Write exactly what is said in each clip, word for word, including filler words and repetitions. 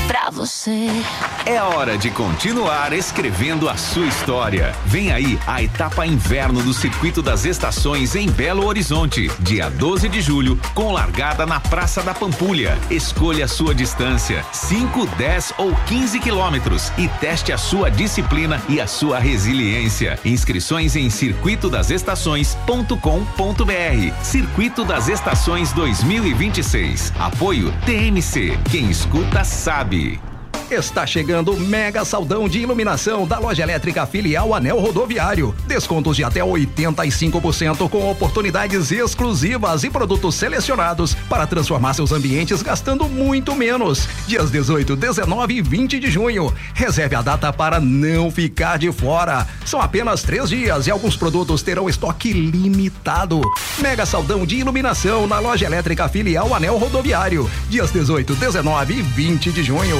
pra você. É hora de continuar escrevendo a sua história. Vem aí a etapa inverno do Circuito das Estações em Belo Horizonte, dia doze de julho, com largada na Praça da Pampulha. Escolha a sua distância, cinco, dez ou quinze quilômetros, e teste a sua disciplina e a sua resiliência. Inscrições em circuito das estações ponto com ponto br. Circuito das Estações dois mil e vinte e seis. Apoio T M C. Quem escuta sabe. Está chegando o mega saldão de iluminação da Loja Elétrica Filial Anel Rodoviário. Descontos de até oitenta e cinco por cento com oportunidades exclusivas e produtos selecionados para transformar seus ambientes gastando muito menos. Dias dezoito, dezenove e vinte de junho. Reserve a data para não ficar de fora. São apenas três dias e alguns produtos terão estoque limitado. Mega saldão de iluminação na Loja Elétrica Filial Anel Rodoviário. Dias dezoito, dezenove e vinte de junho.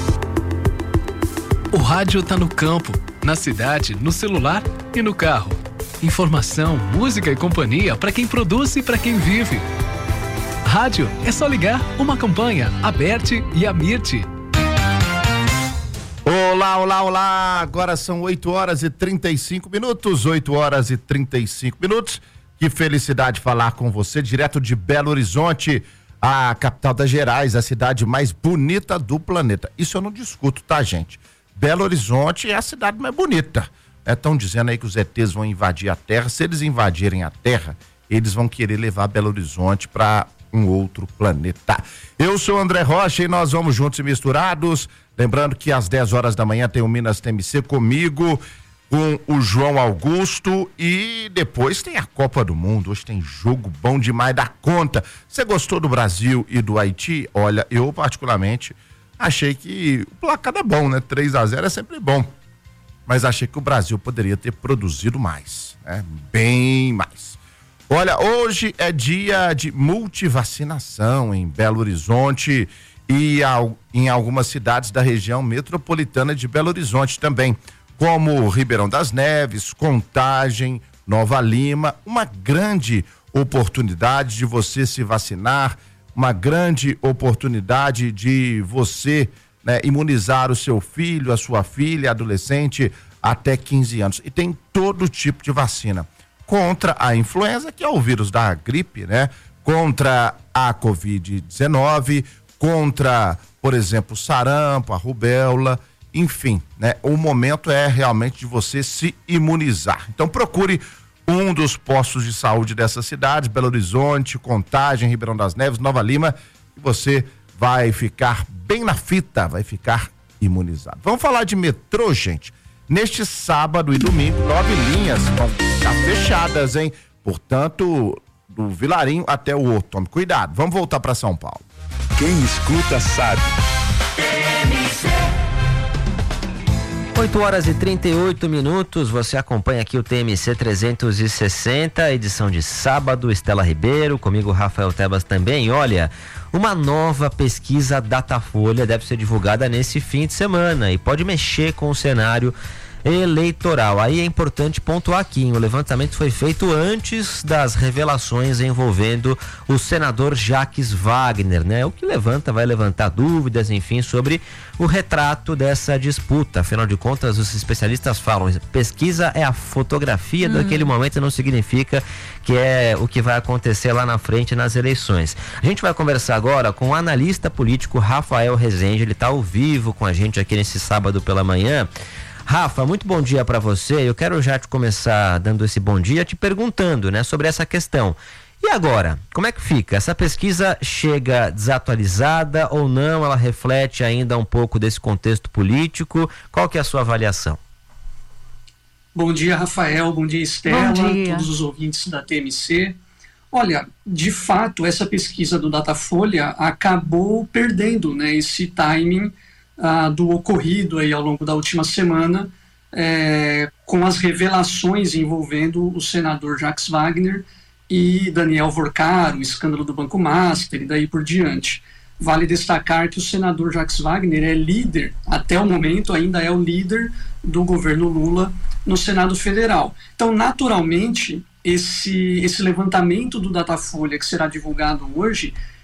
O rádio tá no campo, na cidade, no celular e no carro. Informação, música e companhia para quem produz e para quem vive. Rádio é só ligar uma campanha, a Berti e a Mirti. Olá, olá, olá, agora são oito horas e trinta e cinco minutos, oito horas e trinta e cinco minutos. Que felicidade falar com você direto de Belo Horizonte, a capital das Gerais, a cidade mais bonita do planeta. Isso eu não discuto, tá, gente? Belo Horizonte é a cidade mais bonita. Estão dizendo aí que os E Tês vão invadir a Terra. Se eles invadirem a Terra, eles vão querer levar Belo Horizonte para um outro planeta. Eu sou o André Rocha e nós vamos juntos e misturados. Lembrando que às dez horas da manhã tem o Minas T M C comigo, com o João Augusto, e depois tem a Copa do Mundo. Hoje tem jogo bom demais da conta. Você gostou do Brasil e do Haiti? Olha, eu particularmente achei que o placar é bom, né? três a zero é sempre bom. Mas achei que o Brasil poderia ter produzido mais, né? Bem mais. Olha, hoje é dia de multivacinação em Belo Horizonte e em algumas cidades da região metropolitana de Belo Horizonte também, como Ribeirão das Neves, Contagem, Nova Lima. Uma grande oportunidade de você se vacinar, uma grande oportunidade de você, né, imunizar o seu filho, a sua filha, adolescente, até quinze anos. E tem todo tipo de vacina. Contra a influenza, que é o vírus da gripe, né? Contra a covid dezenove, contra, por exemplo, sarampo, a rubéola, enfim, né? O momento é realmente de você se imunizar. Então procure um dos postos de saúde dessa cidade, Belo Horizonte, Contagem, Ribeirão das Neves, Nova Lima, e você vai ficar bem na fita, vai ficar imunizado. Vamos falar de metrô, gente. Neste sábado e domingo, nove linhas vão ficar fechadas, hein? Portanto, do Vilarinho até o Horto. Tome cuidado. Vamos voltar para São Paulo. Quem escuta sabe. oito horas e trinta e oito minutos, você acompanha aqui o T M C trezentos e sessenta, edição de sábado, Estela Ribeiro, comigo Rafael Tebas também. E olha, uma nova pesquisa Datafolha deve ser divulgada nesse fim de semana e pode mexer com o cenário eleitoral. Aí é importante pontuar aqui, o levantamento foi feito antes das revelações envolvendo o senador Jacques Wagner, né? O que levanta, vai levantar dúvidas, enfim, sobre o retrato dessa disputa. Afinal de contas, os especialistas falam, pesquisa é a fotografia hum. daquele momento, não significa que é o que vai acontecer lá na frente nas eleições. A gente vai conversar agora com o analista político Rafael Rezende, ele está ao vivo com a gente aqui nesse sábado pela manhã. Rafa, muito bom dia para você. Eu quero já te começar dando esse bom dia te perguntando, né, sobre essa questão. E agora, como é que fica? Essa pesquisa chega desatualizada ou não? Ela reflete ainda um pouco desse contexto político? Qual que é a sua avaliação? Bom dia, Rafael. Bom dia, Estela. Bom dia. Todos os ouvintes da T M C. Olha, de fato, essa pesquisa do Datafolha acabou perdendo, né, esse timing Ah, do ocorrido aí ao longo da última semana, é, com as revelações envolvendo o senador Jacques Wagner e Daniel Vorcar, o escândalo do Banco Master e daí por diante. Vale destacar que o senador Jacques Wagner é líder, até o momento ainda é o líder do governo Lula no Senado Federal. Então, naturalmente, esse, esse levantamento do Datafolha que será divulgado hoje,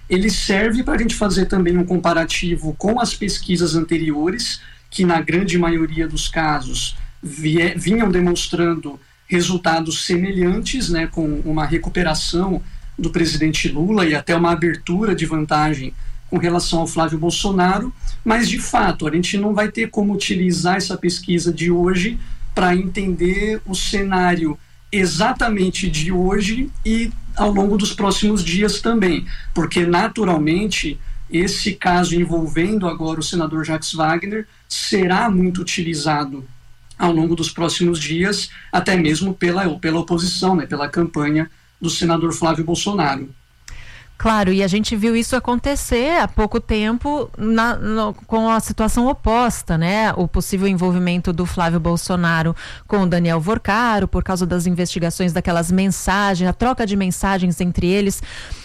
ele serve para a gente fazer também um comparativo com as pesquisas anteriores, que na grande maioria dos casos vie, vinham demonstrando resultados semelhantes, né, com uma recuperação do presidente Lula e até uma abertura de vantagem com relação ao Flávio Bolsonaro, mas de fato a gente não vai ter como utilizar essa pesquisa de hoje para entender o cenário exatamente de hoje e ao longo dos próximos dias também, porque naturalmente esse caso envolvendo agora o senador Jacques Wagner será muito utilizado ao longo dos próximos dias, até mesmo pela, pela oposição, né, pela campanha do senador Flávio Bolsonaro. Claro, e a gente viu isso acontecer há pouco tempo na, no, com a situação oposta, né? O possível envolvimento do Flávio Bolsonaro com o Daniel Vorcaro, por causa das investigações daquelas mensagens, a troca de mensagens entre eles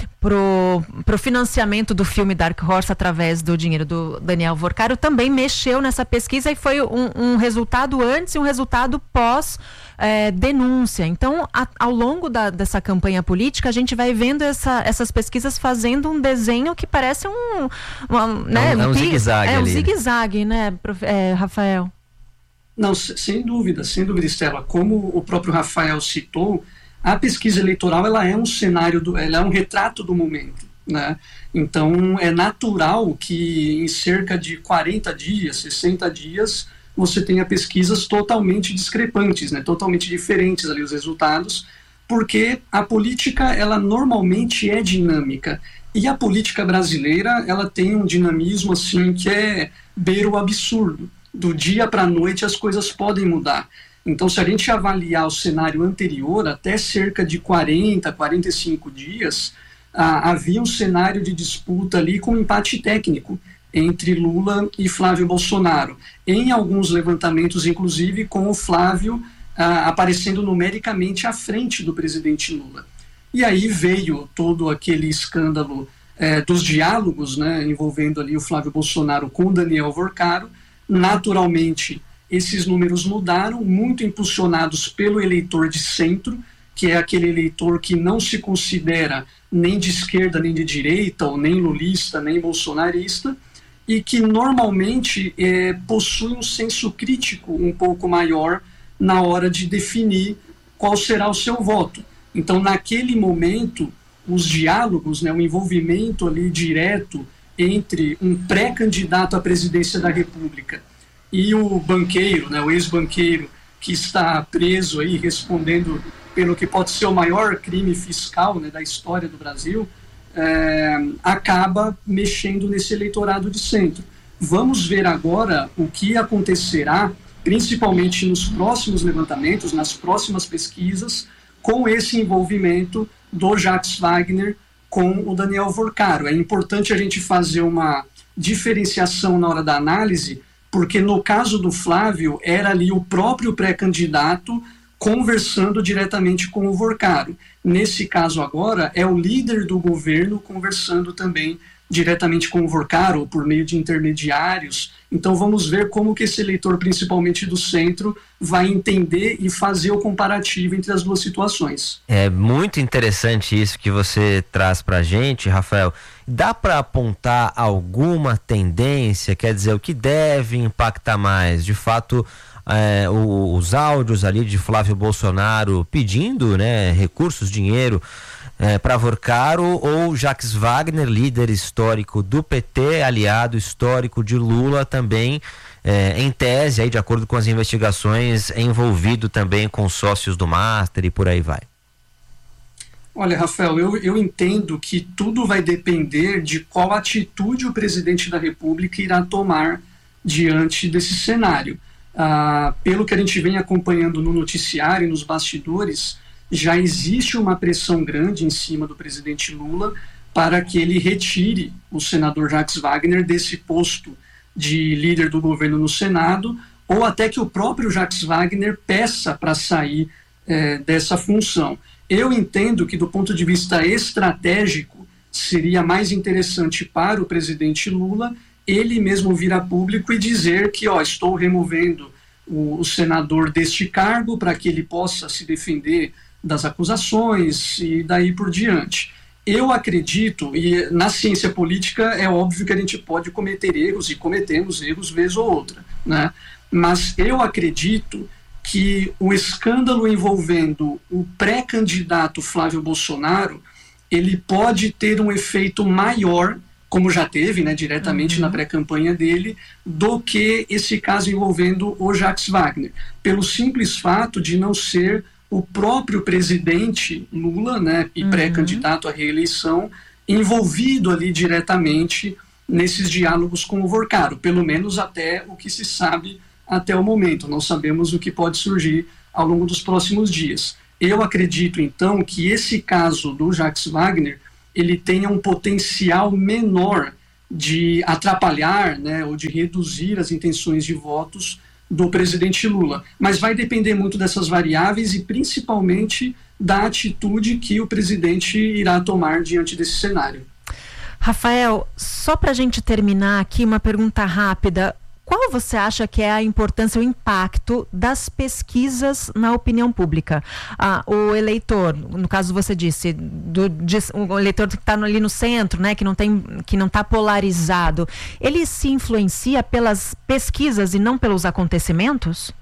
pro, pro financiamento do filme Dark Horse através do dinheiro do Daniel Vorcaro, também mexeu nessa pesquisa e foi um, um resultado antes e um resultado pós é, denúncia. Então, a, ao longo da, dessa campanha política, a gente vai vendo essa, essas pesquisas fazendo um desenho que parece um, uma, né, é um, é um zigue-zague é um ali. zigue-zague, né, é, Rafael? Não, sem dúvida, sem dúvida, Estela. Como o próprio Rafael citou, a pesquisa eleitoral ela é um cenário, do, ela é um retrato do momento, né? Então é natural que em cerca de quarenta dias, sessenta dias, você tenha pesquisas totalmente discrepantes, né? Totalmente diferentes ali os resultados, porque a política ela normalmente é dinâmica e a política brasileira ela tem um dinamismo assim que é beira o absurdo. Do dia para a noite as coisas podem mudar. Então, se a gente avaliar o cenário anterior, até cerca de quarenta, quarenta e cinco dias, ah, havia um cenário de disputa ali com empate técnico entre Lula e Flávio Bolsonaro. Em alguns levantamentos, inclusive, com o Flávio ah, aparecendo numericamente à frente do presidente Lula. E aí veio todo aquele escândalo eh, dos diálogos, né, envolvendo ali o Flávio Bolsonaro com o Daniel Vorcaro. Naturalmente, esses números mudaram, muito impulsionados pelo eleitor de centro, que é aquele eleitor que não se considera nem de esquerda, nem de direita, ou nem lulista, nem bolsonarista, e que normalmente é, possui um senso crítico um pouco maior na hora de definir qual será o seu voto. Então, naquele momento, os diálogos, né, o envolvimento ali direto entre um pré-candidato à presidência da República e o banqueiro, né, o ex-banqueiro que está preso aí respondendo pelo que pode ser o maior crime fiscal, né, da história do Brasil, é, acaba mexendo nesse eleitorado de centro. Vamos ver agora o que acontecerá, principalmente nos próximos levantamentos, nas próximas pesquisas, com esse envolvimento do Jacques Wagner com o Daniel Vorcaro. É importante a gente fazer uma diferenciação na hora da análise, porque no caso do Flávio, era ali o próprio pré-candidato conversando diretamente com o Vorcaro. Nesse caso agora, é o líder do governo conversando também diretamente com o Vorcaro, ou por meio de intermediários. Então vamos ver como que esse eleitor, principalmente do centro, vai entender e fazer o comparativo entre as duas situações. É muito interessante isso que você traz pra gente, Rafael. Dá para apontar alguma tendência, quer dizer, o que deve impactar mais? De fato, é, o, os áudios ali de Flávio Bolsonaro pedindo, né, recursos, dinheiro, É, para Vorcaro, ou Jacques Wagner, líder histórico do P T, aliado histórico de Lula, também é, em tese, aí, de acordo com as investigações, envolvido também com sócios do Master e por aí vai. Olha, Rafael, eu, eu entendo que tudo vai depender de qual atitude o presidente da República irá tomar diante desse cenário. Ah, pelo que a gente vem acompanhando no noticiário e nos bastidores, já existe uma pressão grande em cima do presidente Lula para que ele retire o senador Jacques Wagner desse posto de líder do governo no Senado, ou até que o próprio Jacques Wagner peça para sair é, dessa função. Eu entendo que, do ponto de vista estratégico, seria mais interessante para o presidente Lula ele mesmo vir a público e dizer que, ó, estou removendo o, o senador deste cargo para que ele possa se defender das acusações e daí por diante. Eu acredito, e na ciência política é óbvio que a gente pode cometer erros, e cometemos erros vez ou outra, né? Mas eu acredito que o escândalo envolvendo o pré-candidato Flávio Bolsonaro, ele pode ter um efeito maior, como já teve, né, diretamente uhum. na pré-campanha dele, do que esse caso envolvendo o Jacques Wagner, pelo simples fato de não ser o próprio presidente Lula, né, e uhum. pré-candidato à reeleição, envolvido ali diretamente nesses diálogos com o Vorcaro, pelo menos até o que se sabe até o momento. Não sabemos o que pode surgir ao longo dos próximos dias. Eu acredito, então, que esse caso do Jacques Wagner, ele tenha um potencial menor de atrapalhar, né, ou de reduzir as intenções de votos do presidente Lula. Mas vai depender muito dessas variáveis e principalmente da atitude que o presidente irá tomar diante desse cenário. Rafael, só para a gente terminar aqui, uma pergunta rápida. Qual você acha que é a importância, o impacto das pesquisas na opinião pública? Ah, o eleitor, no caso você disse, do, de, o eleitor que está ali no centro, né, que não tem, que não está polarizado, ele se influencia pelas pesquisas e não pelos acontecimentos?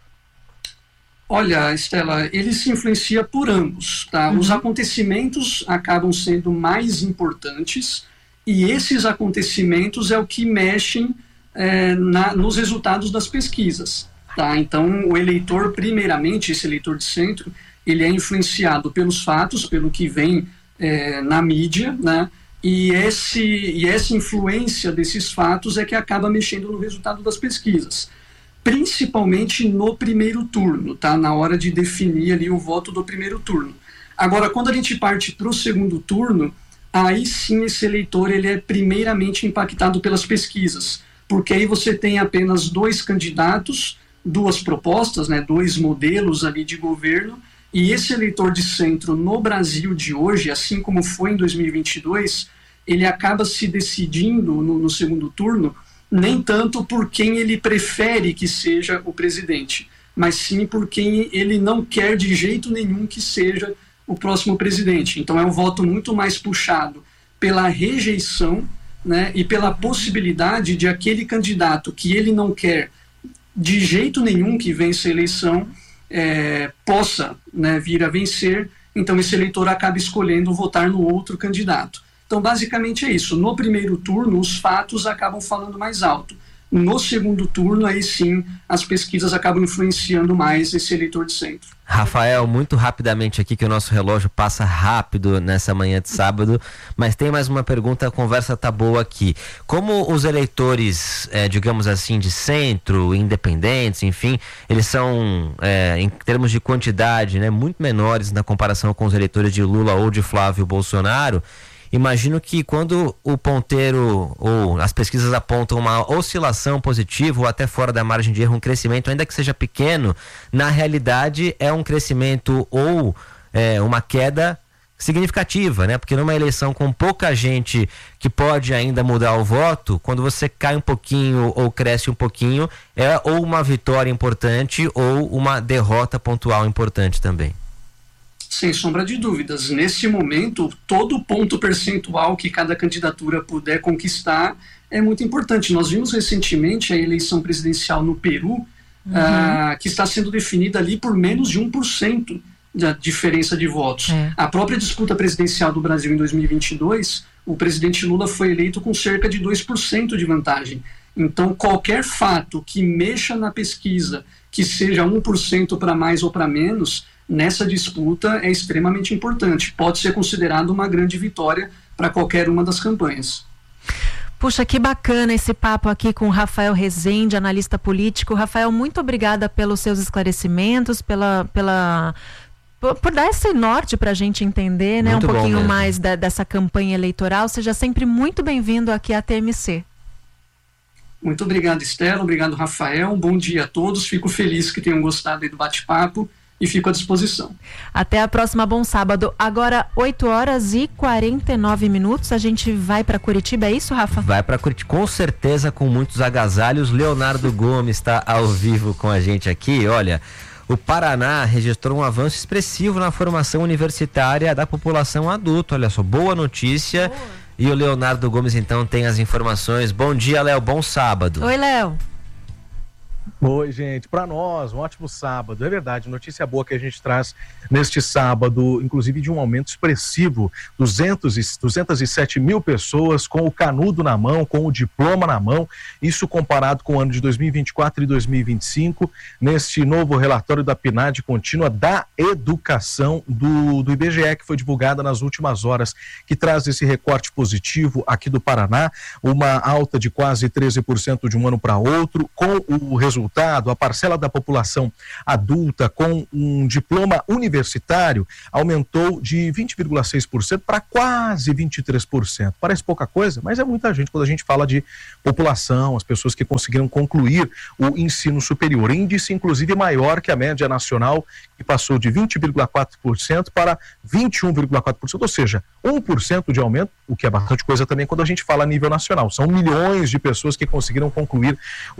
Olha, Estela, ele se influencia por ambos, tá? Uhum. Os acontecimentos acabam sendo mais importantes e esses acontecimentos é o que mexem É, na, nos resultados das pesquisas, tá? Então o eleitor, primeiramente, esse eleitor de centro, ele é influenciado pelos fatos, pelo que vem é, na mídia, né? E, esse, e essa influência desses fatos é que acaba mexendo no resultado das pesquisas, principalmente no primeiro turno, tá? Na hora de definir ali o voto do primeiro turno. Agora, quando a gente parte para o segundo turno, aí sim esse eleitor ele é primeiramente impactado pelas pesquisas, porque aí você tem apenas dois candidatos, duas propostas, né, dois modelos ali de governo, e esse eleitor de centro no Brasil de hoje, assim como foi em dois mil e vinte e dois, ele acaba se decidindo no, no segundo turno, nem tanto por quem ele prefere que seja o presidente, mas sim por quem ele não quer de jeito nenhum que seja o próximo presidente. Então é um voto muito mais puxado pela rejeição, né, e pela possibilidade de aquele candidato que ele não quer de jeito nenhum que vença a eleição é, possa, né, vir a vencer, então esse eleitor acaba escolhendo votar no outro candidato. Então basicamente é isso, no primeiro turno os fatos acabam falando mais alto, no segundo turno aí sim as pesquisas acabam influenciando mais esse eleitor de centro. Rafael, muito rapidamente aqui que o nosso relógio passa rápido nessa manhã de sábado, mas tem mais uma pergunta, a conversa tá boa aqui. Como os eleitores, é, digamos assim, de centro, independentes, enfim, eles são, é, em termos de quantidade, né, muito menores na comparação com os eleitores de Lula ou de Flávio Bolsonaro, imagino que quando o ponteiro ou as pesquisas apontam uma oscilação positiva ou até fora da margem de erro, um crescimento, ainda que seja pequeno, na realidade é um crescimento ou é, uma queda significativa, né? Porque numa eleição com pouca gente que pode ainda mudar o voto, quando você cai um pouquinho ou cresce um pouquinho, é ou uma vitória importante ou uma derrota pontual importante também. Sem sombra de dúvidas. Nesse momento, todo ponto percentual que cada candidatura puder conquistar é muito importante. Nós vimos recentemente a eleição presidencial no Peru, uhum. uh, que está sendo definida ali por menos de um por cento da diferença de votos. É. A própria disputa presidencial do Brasil em dois mil e vinte e dois, o presidente Lula foi eleito com cerca de dois por cento de vantagem. Então, qualquer fato que mexa na pesquisa, que seja um por cento para mais ou para menos, nessa disputa é extremamente importante. Pode ser considerado uma grande vitória para qualquer uma das campanhas. Puxa, que bacana esse papo aqui com o Rafael Rezende, analista político. Rafael, muito obrigada pelos seus esclarecimentos, pela... pela... Por, por dar esse norte para a gente entender, né, um pouquinho mais da, dessa campanha eleitoral. Seja sempre muito bem-vindo aqui à T M C. Muito obrigado, Estela. Obrigado, Rafael. Um bom dia a todos. Fico feliz que tenham gostado aí do bate-papo e fico à disposição. Até a próxima, bom sábado. Agora, oito horas e quarenta e nove minutos, a gente vai para Curitiba, é isso, Rafa? Vai para Curitiba, com certeza, com muitos agasalhos. Leonardo Gomes está ao vivo com a gente aqui. Olha, O Paraná registrou um avanço expressivo na formação universitária da população adulta. Olha só, boa notícia. Boa. E o Leonardo Gomes, então, tem as informações. Bom dia, Léo. Bom sábado. Oi, Léo. Oi, gente. Para nós, um ótimo sábado. É verdade, notícia boa que a gente traz neste sábado, inclusive de um aumento expressivo. duzentos e sete mil pessoas com o canudo na mão, com o diploma na mão. Isso comparado com o ano de dois mil e vinte e quatro e dois mil e vinte e cinco, neste novo relatório da P N A D contínua da educação do, do I B G E, que foi divulgada nas últimas horas, que traz esse recorte positivo aqui do Paraná, uma alta de quase treze por cento de um ano para outro, com o resultado resultado, a parcela da população adulta com um diploma universitário aumentou de vinte vírgula seis por cento para quase vinte e três por cento. Parece pouca coisa, mas é muita gente quando a gente fala de população, as pessoas que conseguiram concluir o ensino superior. Índice, inclusive, maior que a média nacional, que passou de vinte vírgula quatro por cento para vinte e um vírgula quatro por cento, ou seja, um por cento de aumento, o que é bastante coisa também quando a gente fala a nível nacional. São milhões de pessoas que conseguiram concluir o,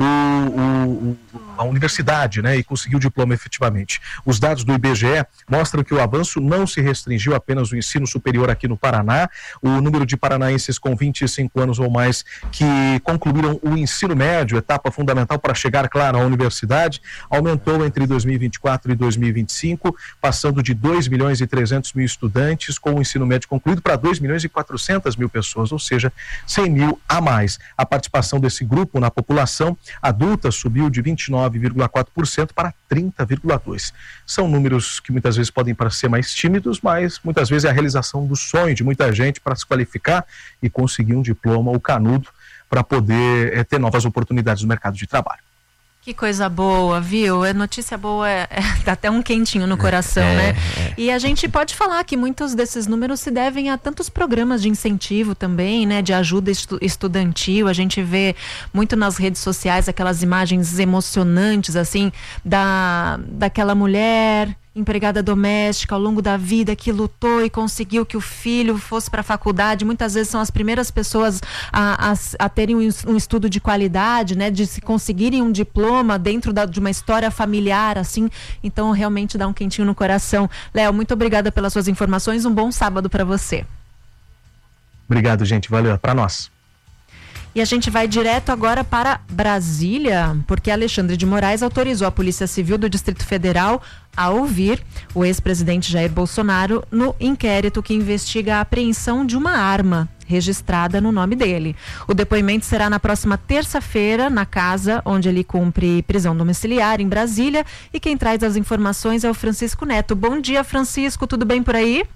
o a universidade, né, e conseguiu o diploma efetivamente. Os dados do I B G E mostram que o avanço não se restringiu apenas ao ensino superior aqui no Paraná. O número de paranaenses com vinte e cinco anos ou mais que concluíram o ensino médio, etapa fundamental para chegar, claro, à universidade, aumentou entre dois mil e vinte e quatro e dois mil e vinte e cinco, passando de dois milhões e trezentos mil estudantes com o ensino médio concluído para dois milhões e quatrocentas mil pessoas, ou seja, cem mil a mais. A participação desse grupo na população adulta subiu de vinte e nove vírgula quatro por cento para trinta vírgula dois por cento. São números que muitas vezes podem parecer mais tímidos, mas muitas vezes é a realização do sonho de muita gente para se qualificar e conseguir um diploma, o canudo, para poder é, ter novas oportunidades no mercado de trabalho. Que coisa boa, viu? É notícia boa, é, é, dá até um quentinho no coração, é, né? É. E a gente pode falar que muitos desses números se devem a tantos programas de incentivo também, né? De ajuda estu- estudantil. A gente vê muito nas redes sociais aquelas imagens emocionantes, assim, da, daquela mulher empregada doméstica ao longo da vida que lutou e conseguiu que o filho fosse para a faculdade. Muitas vezes são as primeiras pessoas a, a, a terem um, um estudo de qualidade, né, de se conseguirem um diploma dentro da, de uma história familiar, assim. Então realmente dá um quentinho no coração. Léo, muito obrigada pelas suas informações, um bom sábado para você. Obrigado, gente, valeu, para nós. E a gente vai direto agora para Brasília, porque Alexandre de Moraes autorizou a Polícia Civil do Distrito Federal a ouvir o ex-presidente Jair Bolsonaro no inquérito que investiga a apreensão de uma arma registrada no nome dele. O depoimento será na próxima terça-feira, na casa onde ele cumpre prisão domiciliar, em Brasília. E quem traz as informações é o Francisco Neto. Bom dia, Francisco, tudo bem por aí?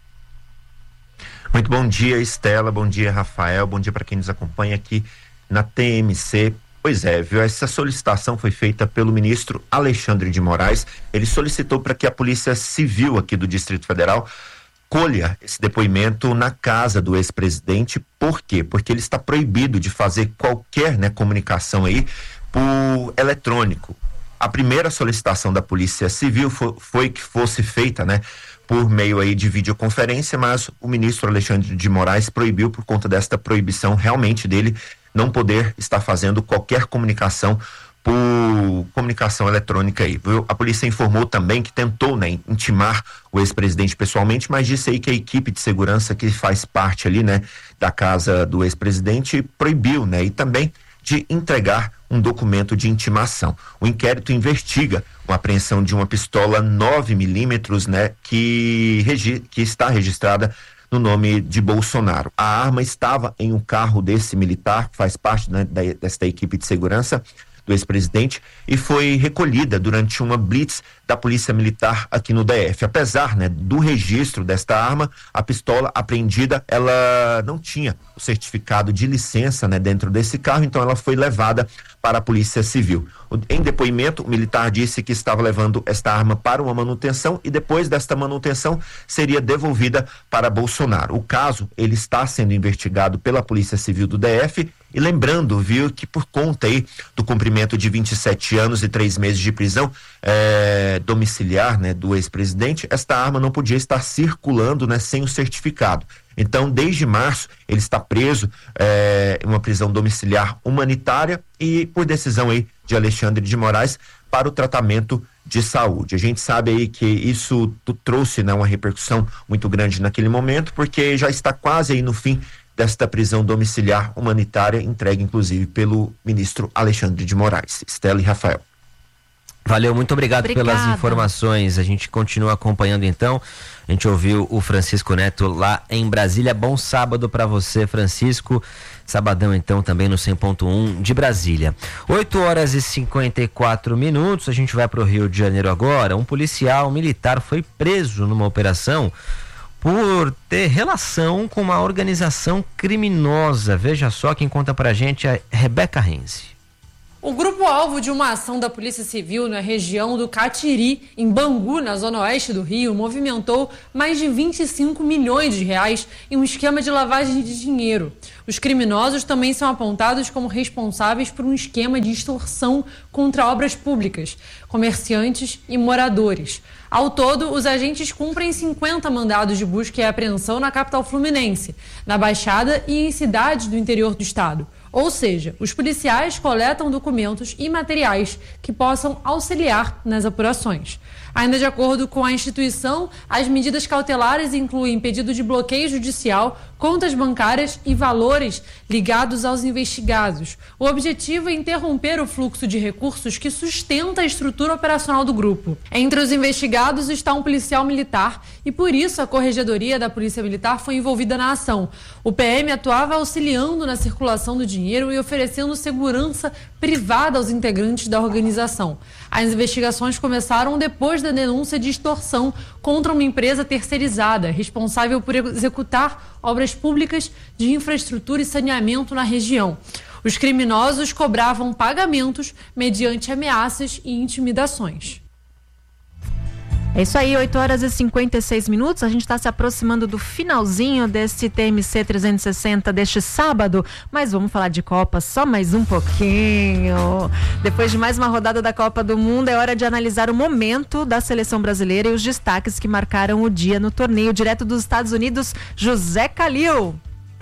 Muito bom dia, Estela, bom dia, Rafael, bom dia para quem nos acompanha aqui na T M C. Pois é, viu? Essa solicitação foi feita pelo ministro Alexandre de Moraes. Ele solicitou para que a Polícia Civil aqui do Distrito Federal colha esse depoimento na casa do ex-presidente. Por quê? Porque ele está proibido de fazer qualquer, né, comunicação aí por eletrônico. A primeira solicitação da Polícia Civil foi, foi que fosse feita, né, por meio aí de videoconferência, mas o ministro Alexandre de Moraes proibiu por conta desta proibição realmente dele não poder estar fazendo qualquer comunicação por comunicação eletrônica aí. A polícia informou também que tentou, né, intimar o ex-presidente pessoalmente, mas disse aí que a equipe de segurança que faz parte ali, né, da casa do ex-presidente proibiu, né, e também de entregar um documento de intimação. O inquérito investiga uma apreensão de uma pistola nove milímetros, né, que, regi- que está registrada no nome de Bolsonaro. A arma estava em um carro desse militar, que faz parte, né, da, desta equipe de segurança do ex-presidente, e foi recolhida durante uma blitz da Polícia Militar aqui no D F. Apesar, né, do registro desta arma, a pistola apreendida, ela não tinha o certificado de licença, né, dentro desse carro, então ela foi levada para a Polícia Civil. Em depoimento, o militar disse que estava levando esta arma para uma manutenção e depois desta manutenção seria devolvida para Bolsonaro. O caso, ele está sendo investigado pela Polícia Civil do D F. E lembrando, viu, que por conta aí do cumprimento de vinte e sete anos e três meses de prisão é, domiciliar, né, do ex-presidente, esta arma não podia estar circulando, né, sem o certificado. Então, desde março, ele está preso é, em uma prisão domiciliar humanitária e por decisão aí de Alexandre de Moraes para o tratamento de saúde. A gente sabe aí que isso trouxe, né, uma repercussão muito grande naquele momento, porque já está quase aí no fim desta prisão domiciliar humanitária, entregue inclusive pelo ministro Alexandre de Moraes. Estela e Rafael. Valeu, muito obrigado Obrigada. pelas informações. A gente continua acompanhando então. A gente ouviu o Francisco Neto lá em Brasília. Bom sábado para você, Francisco. Sabadão então também no cem ponto um de Brasília. oito horas e cinquenta e quatro minutos. A gente vai para o Rio de Janeiro agora. Um policial militar foi preso numa operação por ter relação com uma organização criminosa. Veja só, quem conta pra gente é Rebeca Renzi. O grupo-alvo de uma ação da Polícia Civil na região do Catiri, em Bangu, na zona oeste do Rio, movimentou mais de vinte e cinco milhões de reais em um esquema de lavagem de dinheiro. Os criminosos também são apontados como responsáveis por um esquema de extorsão contra obras públicas, comerciantes e moradores. Ao todo, os agentes cumprem cinquenta mandados de busca e apreensão na capital fluminense, na Baixada e em cidades do interior do estado. Ou seja, os policiais coletam documentos e materiais que possam auxiliar nas apurações. Ainda de acordo com a instituição, as medidas cautelares incluem pedido de bloqueio judicial, contas bancárias e valores ligados aos investigados. O objetivo é interromper o fluxo de recursos que sustenta a estrutura operacional do grupo. Entre os investigados está um policial militar e, por isso, a Corregedoria da Polícia Militar foi envolvida na ação. O P M atuava auxiliando na circulação do dinheiro e oferecendo segurança privada aos integrantes da organização. As investigações começaram depois da denúncia de extorsão contra uma empresa terceirizada, responsável por executar obras públicas de infraestrutura e saneamento na região. Os criminosos cobravam pagamentos mediante ameaças e intimidações. É isso aí, oito horas e cinquenta e seis minutos. A gente está se aproximando do finalzinho desse T M C trezentos e sessenta deste sábado, mas vamos falar de Copa só mais um pouquinho. Depois de mais uma rodada da Copa do Mundo, é hora de analisar o momento da seleção brasileira e os destaques que marcaram o dia no torneio. Direto dos Estados Unidos, José Calil.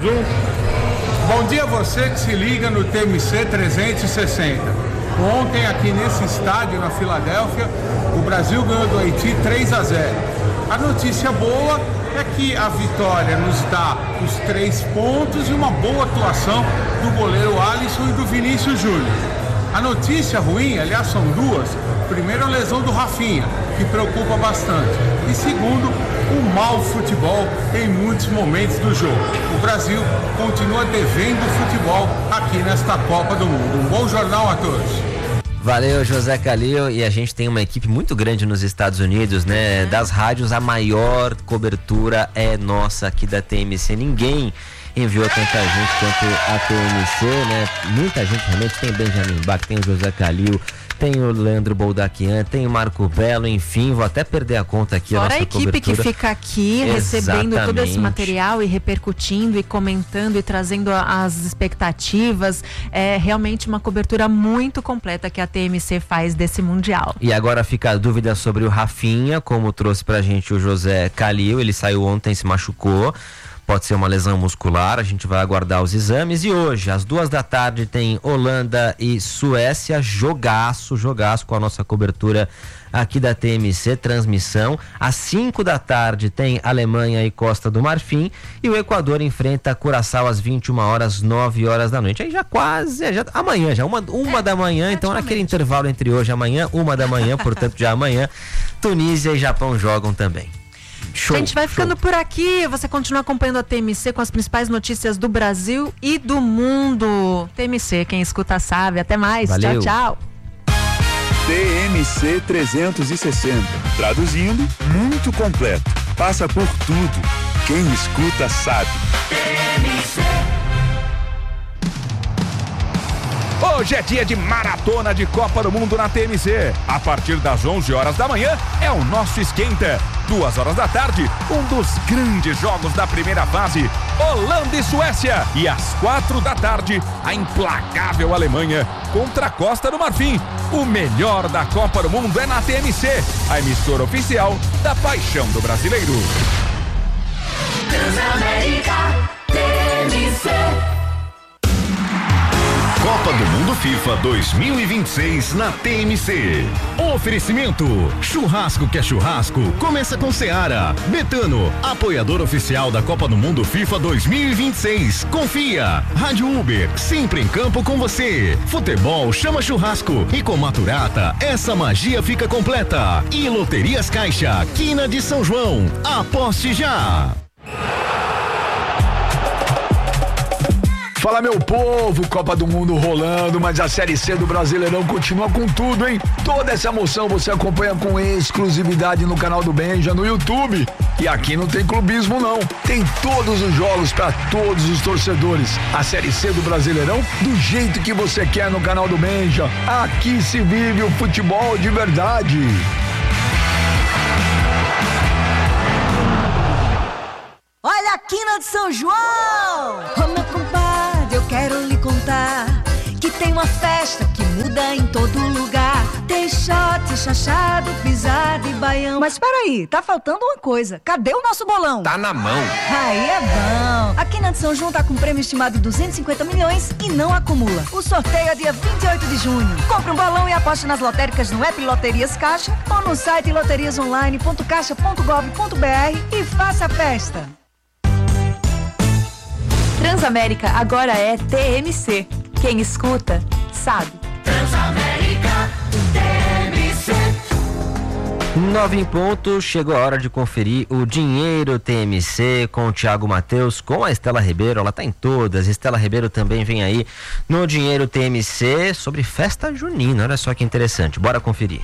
Bom dia a você que se liga no T M C trezentos e sessenta. Ontem, aqui nesse estádio, na Filadélfia, o Brasil ganhou do Haiti três a zero. A notícia boa é que a vitória nos dá os três pontos e uma boa atuação do goleiro Alisson e do Vinícius Júnior. A notícia ruim, aliás, são duas. Primeiro, a lesão do Rafinha, que preocupa bastante. E segundo, o mau futebol em muitos momentos do jogo. O Brasil continua devendo futebol aqui nesta Copa do Mundo. Um bom jornal a todos. Valeu, José Calil. E a gente tem uma equipe muito grande nos Estados Unidos, né? Das rádios, a maior cobertura é nossa aqui da T M C. Ninguém enviou tanta gente quanto a T M C, né? Muita gente realmente. Tem Benjamin Bach, tem o José Calil, tem o Leandro Boldaquian, tem o Marco Belo, enfim, vou até perder a conta aqui. Fora a nossa a equipe cobertura. que fica aqui recebendo Exatamente. todo esse material e repercutindo e comentando e trazendo a, as expectativas. É realmente uma cobertura muito completa que a T M C faz desse Mundial. E agora fica a dúvida sobre o Rafinha, como trouxe pra gente o José Calil. Ele saiu ontem, se machucou. Pode ser uma lesão muscular, a gente vai aguardar os exames. E hoje, às duas da tarde, tem Holanda e Suécia, jogaço, jogaço com a nossa cobertura aqui da T M C, transmissão. Às cinco da tarde tem Alemanha e Costa do Marfim. E o Equador enfrenta Curaçao às vinte e uma horas, nove horas da noite. Aí já quase, já, amanhã, já uma, uma é, da manhã, então naquele intervalo entre hoje e amanhã, uma da manhã, portanto já amanhã, Tunísia e Japão jogam também. Show, a gente vai ficando show. por aqui. Você continua acompanhando a T M C com as principais notícias do Brasil e do mundo. T M C, quem escuta sabe. Até mais. Valeu. Tchau, tchau. T M C trezentos e sessenta. Traduzindo, muito completo. Passa por tudo. Quem escuta sabe. T M C. Hoje é dia de maratona de Copa do Mundo na T M C. A partir das onze horas da manhã é o nosso esquenta. Duas horas da tarde, um dos grandes jogos da primeira fase, Holanda e Suécia. E às quatro da tarde, a implacável Alemanha contra a Costa do Marfim. O melhor da Copa do Mundo é na T M C, a emissora oficial da paixão do brasileiro. Transamérica T M C. Copa do Mundo FIFA dois mil e vinte e seis na T M C. Oferecimento: churrasco que é churrasco, começa com Seara. Betano, apoiador oficial da Copa do Mundo FIFA dois mil e vinte e seis. Confia. Rádio Uber, sempre em campo com você. Futebol chama churrasco e com Maturata essa magia fica completa. E Loterias Caixa, Quina de São João. Aposte já. Fala, meu povo, Copa do Mundo rolando, mas a Série C do Brasileirão continua com tudo, hein? Toda essa emoção você acompanha com exclusividade no canal do Benja, no YouTube. E aqui não tem clubismo, não. Tem todos os jogos para todos os torcedores. A Série C do Brasileirão, do jeito que você quer no canal do Benja. Aqui se vive o futebol de verdade. Olha a Quina de São João! Ô meu compadre, eu quero lhe contar que tem uma festa que muda em todo lugar. Tem shot, chachado, pisada e baião. Mas peraí, tá faltando uma coisa. Cadê o nosso bolão? Tá na mão. Aí é bom. A Quina de São João tá com um prêmio estimado de duzentos e cinquenta milhões e não acumula. O sorteio é dia vinte e oito de junho. Compre um bolão e aposte nas lotéricas no app Loterias Caixa ou no site loterias online ponto caixa ponto gov ponto br e faça a festa. Transamérica agora é T M C. Quem escuta, sabe. Transamérica, T M C. Nove em ponto, chegou a hora de conferir o Dinheiro T M C com o Thiago Matheus, com a Estela Ribeiro, ela tá em todas. Estela Ribeiro também vem aí no Dinheiro T M C sobre festa junina, olha só que interessante, bora conferir.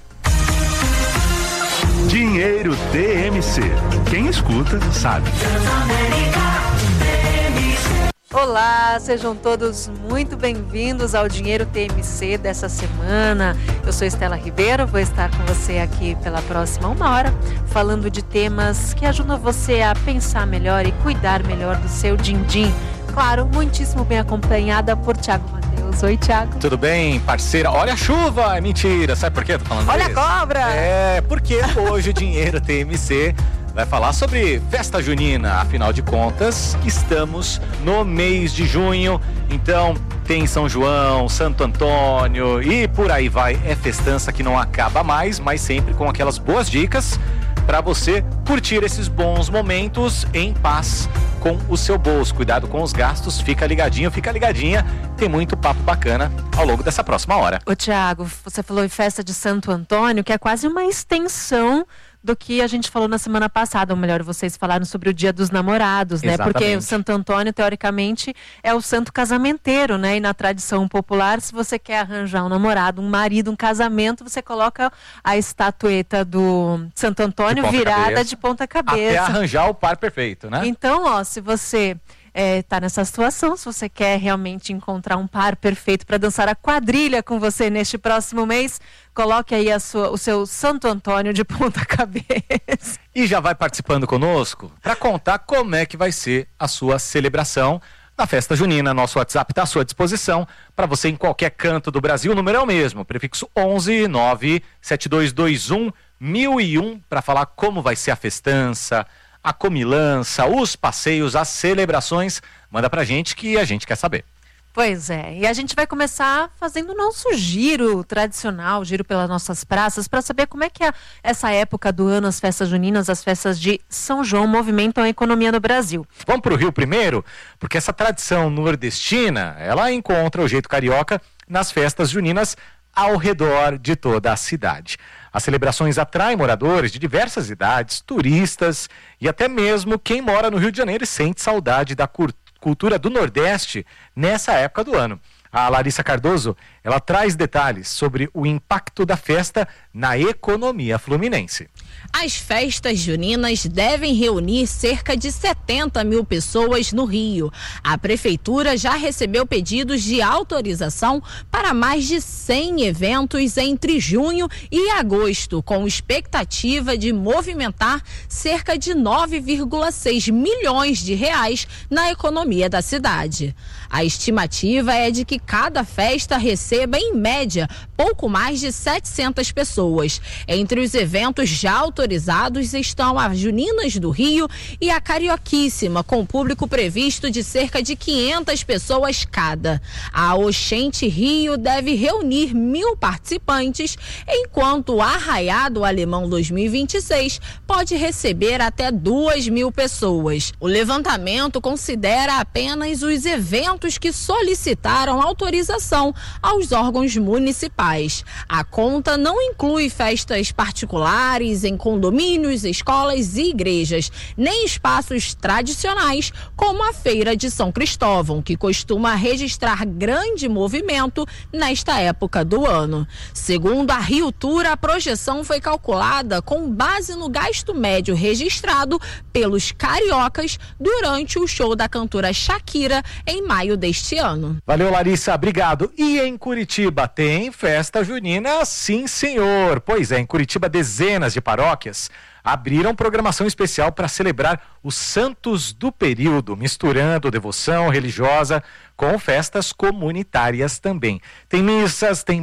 Dinheiro T M C, quem escuta sabe. Olá, sejam todos muito bem-vindos ao Dinheiro T M C dessa semana. Eu sou Estela Ribeiro, vou estar com você aqui pela próxima uma hora, falando de temas que ajudam você a pensar melhor e cuidar melhor do seu din-din. Claro, muitíssimo bem acompanhada por Thiago Matheus. Oi, Thiago. Tudo bem, parceira? Olha a chuva! É mentira, sabe por quê? Eu tô falando Olha isso? a cobra! É, porque hoje o Dinheiro T M C vai falar sobre festa junina. Afinal de contas, estamos no mês de junho, então tem São João, Santo Antônio e por aí vai. É festança que não acaba mais, mas sempre com aquelas boas dicas para você curtir esses bons momentos em paz com o seu bolso. Cuidado com os gastos, fica ligadinho, fica ligadinha. Tem muito papo bacana ao longo dessa próxima hora. Ô, Thiago, você falou em festa de Santo Antônio, que é quase uma extensão do que a gente falou na semana passada, ou melhor, vocês falaram sobre o Dia dos Namorados, né? Exatamente. Porque o Santo Antônio, teoricamente, é o santo casamenteiro, né? E na tradição popular, se você quer arranjar um namorado, um marido, um casamento, você coloca a estatueta do Santo Antônio de virada cabeça, de ponta cabeça. Até arranjar o par perfeito, né? Então, ó, se você É, tá nessa situação, se você quer realmente encontrar um par perfeito para dançar a quadrilha com você neste próximo mês, coloque aí a sua, o seu Santo Antônio de ponta cabeça. E já vai participando conosco para contar como é que vai ser a sua celebração na festa junina. Nosso WhatsApp está à sua disposição para você em qualquer canto do Brasil. O número é o mesmo, prefixo onze nove sete dois dois um mil e um, para falar como vai ser a festança, a comilança, os passeios, as celebrações. Manda pra gente que a gente quer saber. Pois é, e a gente vai começar fazendo o nosso giro tradicional, giro pelas nossas praças, para saber como é que é essa época do ano, as festas juninas, as festas de São João movimentam a economia no Brasil. Vamos pro Rio primeiro, porque essa tradição nordestina, ela encontra o jeito carioca nas festas juninas ao redor de toda a cidade. As celebrações atraem moradores de diversas idades, turistas e até mesmo quem mora no Rio de Janeiro e sente saudade da cultura do Nordeste nessa época do ano. A Larissa Cardoso, ela traz detalhes sobre o impacto da festa na economia fluminense. As festas juninas devem reunir cerca de setenta mil pessoas no Rio. A prefeitura já recebeu pedidos de autorização para mais de cem eventos entre junho e agosto, com expectativa de movimentar cerca de nove vírgula seis milhões de reais na economia da cidade. A estimativa é de que cada festa receba receba, em média, pouco mais de setecentas pessoas. Entre os eventos já autorizados estão a Juninas do Rio e a Carioquíssima, com público previsto de cerca de quinhentas pessoas cada. A Oxente Rio deve reunir mil participantes, enquanto o Arraiado Alemão dois mil e vinte e seis pode receber até duas mil pessoas. O levantamento considera apenas os eventos que solicitaram autorização aos órgãos municipais. A conta não inclui festas particulares em condomínios, escolas e igrejas, nem espaços tradicionais como a Feira de São Cristóvão, que costuma registrar grande movimento nesta época do ano. Segundo a Rio Tour, a projeção foi calculada com base no gasto médio registrado pelos cariocas durante o show da cantora Shakira em maio deste ano. Valeu, Larissa, obrigado. E em Curitiba tem festa junina? Sim, senhor. Pois é, em Curitiba dezenas de paróquias abriram programação especial para celebrar os santos do período, misturando devoção religiosa com festas comunitárias também. Tem missas, tem